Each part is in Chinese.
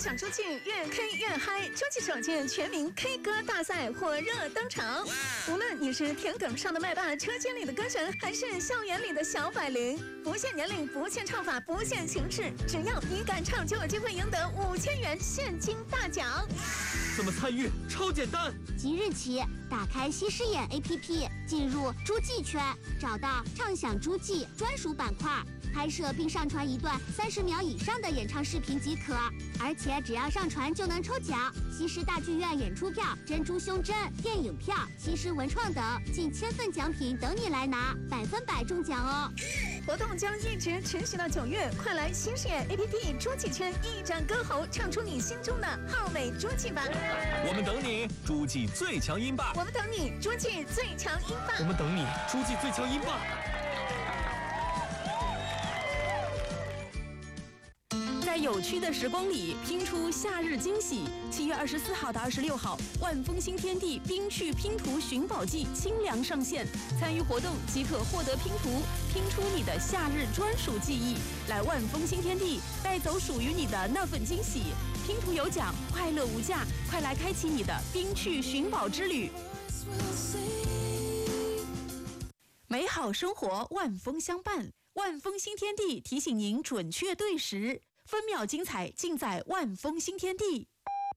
想出去越 K 越嗨，出去首届全民 K 歌大赛火热登场。无论你是田埂上的麦霸，车间里的歌神，还是校园里的小百灵，不限年龄，不限唱法，不限形式，只要你敢唱，就有机会赢得5000元现金大奖。 怎么参与？超简单！ 即日起，打开西施眼 APP， 进入诸暨圈，找到唱响诸暨专属板块，拍摄并上传一段30秒以上的演唱视频即可。而且只要上传就能抽奖，西施大剧院演出票、珍珠胸针、电影票、西施文创等近1000份奖品等你来拿，100%中奖哦！ 活动将一直持续到9月，快来西施眼 APP 诸暨圈一展歌喉，唱出你心中的浩美诸暨吧！ 我们等你，诸暨最强音霸！ 我们等你，诸暨最强音霸！ 我们等你，诸暨最强音霸！ 在有趣的时光里拼出夏日惊喜。7月24号到26号，万丰新天地冰趣拼图寻宝季清凉上线，参与活动即可获得拼图，拼出你的夏日专属记忆。来万丰新天地，带走属于你的那份惊喜。拼图有奖，快乐无价，快来开启你的冰趣寻宝之旅。美好生活，万丰相伴。万丰新天地提醒您准确对时。分秒精彩尽在万丰新天地。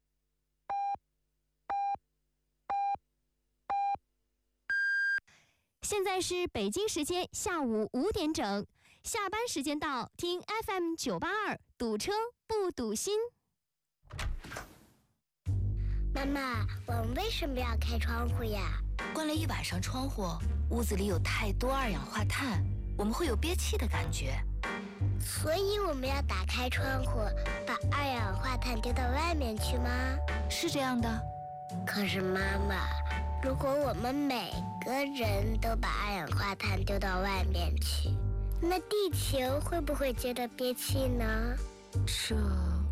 现在是北京时间下午5点整，下班时间到，听 FM 982，堵车不堵心。 妈妈，我们为什么要开窗户呀？ 关了一晚上窗户，屋子里有太多二氧化碳，我们会有憋气的感觉。 所以我们要打开窗户，把二氧化碳丢到外面去吗？ 是这样的。 可是妈妈，如果我们每个人都把二氧化碳丢到外面去，那地球会不会觉得憋气呢？ 这